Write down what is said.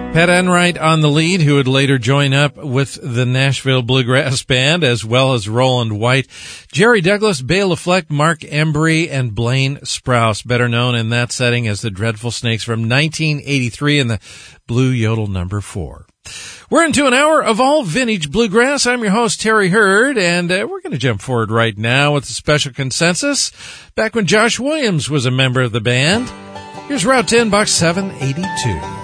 Pat Enright on the lead, who would later join up with the Nashville Bluegrass Band, as well as Roland White, Jerry Douglas, Bela Fleck, Mark Embry, and Blaine Sprouse, better known in that setting as the Dreadful Snakes from 1983 and the Blue Yodel number 4. We're into an hour of all vintage bluegrass. I'm your host, Terry Hurd, and we're going to jump forward right now with a special consensus. Back when Josh Williams was a member of the band, here's Route 10, Box 782.